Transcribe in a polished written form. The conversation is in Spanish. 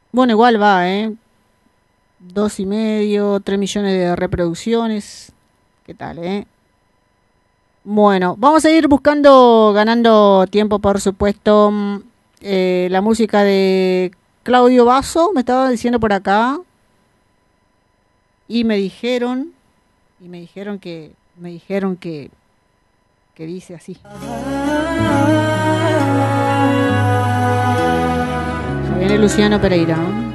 Bueno, igual va, ¿eh? 2,5, 3 millones de reproducciones. ¿Qué tal, eh? Bueno, vamos a ir buscando, ganando tiempo, por supuesto. La música de Claudio Basso, me estaba diciendo por acá. Y me dijeron, que dice así. Ya viene Luciano Pereira, ¿no?